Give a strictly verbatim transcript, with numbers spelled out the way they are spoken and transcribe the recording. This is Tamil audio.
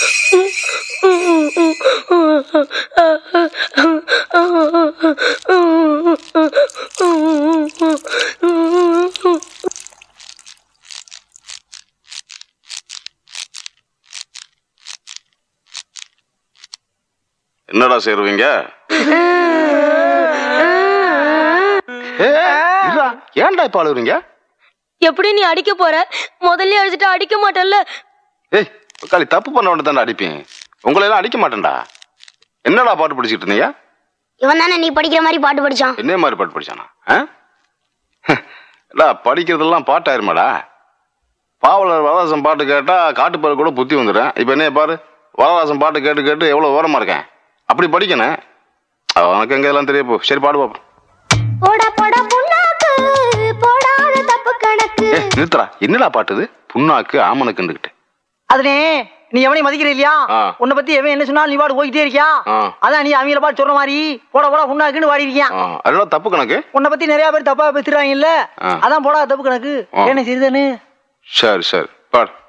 என்னடா சேருவீங்க? ஏன்டா இப்ப அழுவுறீங்க? எப்படி நீ அடிக்க போற? முதல்ல அடிச்சுட்டு அடிக்க மாட்டல்ல? ஏய் காலி, தப்பு பண்ண வேண்டிய தானே அடிப்பேன். உங்களை எல்லாம் அடிக்க மாட்டேன்டா. என்னடா பாட்டு படிச்சுட்டு இருந்தீங்க? இவன் தானே நீ படிக்கிற மாதிரி பாட்டு படிச்சான். என்ன மாதிரி பாட்டு படிச்சானா? படிக்கிறதெல்லாம் பாட்டு ஆயிருமாடா. பாவலர் வரதாசம் பாட்டு கேட்டா காட்டுப்பாரு கூட புத்தி வந்துடும். இப்ப என்ன பாரு, வரதாசம் பாட்டு கேட்டு கேட்டு எவ்வளவு ஓரமா இருக்கேன். அப்படி படிக்கணும். உனக்கு எங்க எல்லாம் தெரிய போ. சரி பாடு பாப்போம். நிறுத்தரா, என்னடா பாட்டுது? புண்ணாக்கு ஆமனுக்குண்டுகிட்டு. அதுனே நீ எவனையும் மதிக்கிற இல்லையா? உன்னை பத்தி எவன் என்ன சொன்னாலும் நீ பாடு போய்கிட்டே இருக்கியா? அதான் நீ அவங்கள பாட்டு சொல்ற மாதிரி போட போட புண்ணாக்குன்னு பாடி இருக்கியா? அதெல்லாம் தப்பு கணக்கு. உன்னை பத்தி நிறைய பேர் தப்பா பேசுறாங்க இல்ல, அதான் போடா தப்பு கணக்கு. என்ன சிறிதனு. சரி சரி பாடு.